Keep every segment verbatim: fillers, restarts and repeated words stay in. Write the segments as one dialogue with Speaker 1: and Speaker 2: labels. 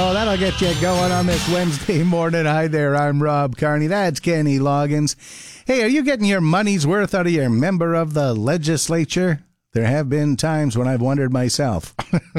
Speaker 1: Oh, that'll get you going on this Wednesday morning. Hi there, I'm Rob Carney. That's Kenny Loggins. Hey, are you getting your money's worth out of your member of the legislature? There have been times when I've wondered myself.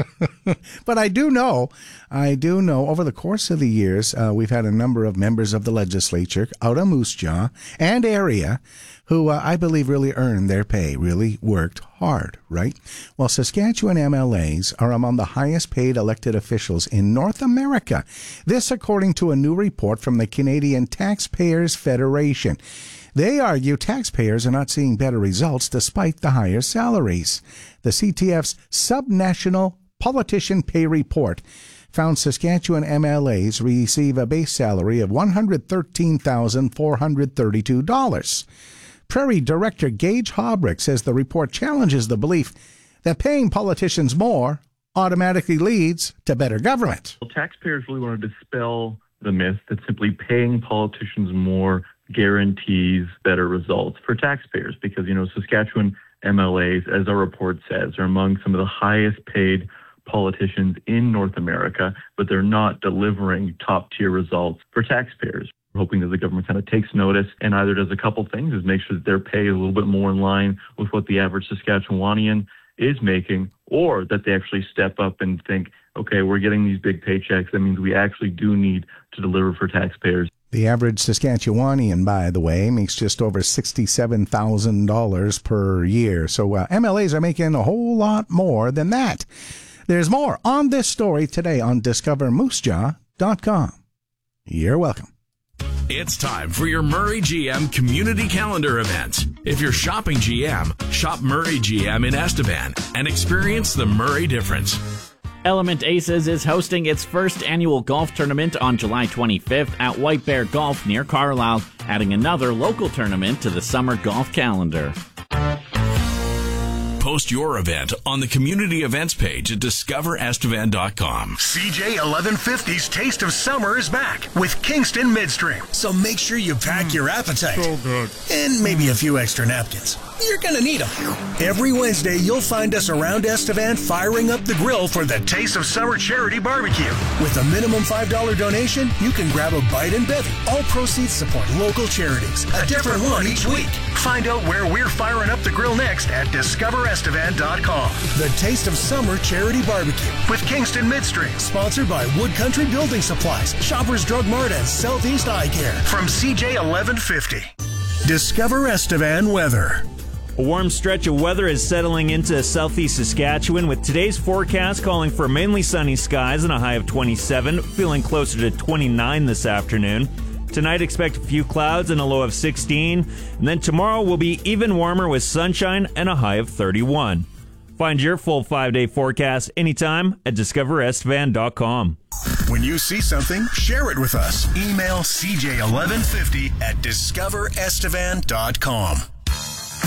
Speaker 1: But I do know, I do know, over the course of the years, uh, we've had a number of members of the legislature out of Moose Jaw and area who uh, I believe really earned their pay, really worked hard, right? Well, Saskatchewan M L As are among the highest paid elected officials in North America. This according to a new report from the Canadian Taxpayers Federation. They argue taxpayers are not seeing better results despite the higher salaries. The C T F's Subnational Politician Pay Report found Saskatchewan M L As receive a base salary of one hundred thirteen thousand four hundred thirty-two dollars. Prairie Director Gage Hobrick says the report challenges the belief that paying politicians more automatically leads to better government.
Speaker 2: Well, taxpayers really want to dispel the myth that simply paying politicians more guarantees better results for taxpayers because, you know, Saskatchewan M L As, as our report says, are among some of the highest paid politicians in North America, but they're not delivering top-tier results for taxpayers. We're hoping that the government kind of takes notice and either does a couple things, is make sure that their pay is a little bit more in line with what the average Saskatchewanian is making, or that they actually step up and think, okay, we're getting these big paychecks. That means we actually do need to deliver for taxpayers.
Speaker 1: The average Saskatchewanian, by the way, makes just over sixty-seven thousand dollars per year. So uh, M L As are making a whole lot more than that. There's more on this story today on discover moose jaw dot com. You're welcome.
Speaker 3: It's time for your Murray G M Community Calendar event. If you're shopping G M, shop Murray G M in Estevan and experience the Murray difference.
Speaker 4: Element Aces is hosting its first annual golf tournament on July twenty-fifth at White Bear Golf near Carlisle, adding another local tournament to the summer golf calendar.
Speaker 3: Post your event on the community events page at discover estevan dot com.
Speaker 5: C J eleven fifty's Taste of Summer is back with Kingston Midstream. So make sure you pack mm, your appetite.
Speaker 6: So good.
Speaker 5: And maybe a few extra napkins. You're going to need them. Every Wednesday, you'll find us around Estevan firing up the grill for the Taste of Summer Charity Barbecue. With a minimum five dollars donation, you can grab a bite and bevy. All proceeds support local charities. A different one each week. Find out where we're firing up the grill next at discover estevan dot com. The Taste of Summer Charity Barbecue with Kingston Midstream. Sponsored by Wood Country Building Supplies, Shoppers Drug Mart, and Southeast Eye Care. From C J eleven fifty. Discover Estevan Weather.
Speaker 7: A warm stretch of weather is settling into southeast Saskatchewan, with today's forecast calling for mainly sunny skies and a high of twenty-seven, feeling closer to twenty-nine this afternoon. Tonight, expect a few clouds and a low of sixteen, and then tomorrow will be even warmer with sunshine and a high of thirty-one. Find your full five-day forecast anytime at discover estevan dot com.
Speaker 5: When you see something, share it with us. Email c j eleven fifty at discover estevan dot com.